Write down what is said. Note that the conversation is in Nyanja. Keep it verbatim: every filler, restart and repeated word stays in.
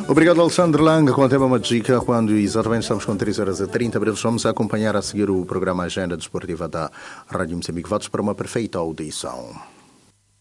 Obrigado, Alexandre Lang, com o tema Magica, quando exatamente estamos com três horas e trinta minutos. Vamos acompanhar a seguir o programa Agenda Desportiva da Rádio Moçambique. Votos para uma perfeita audição.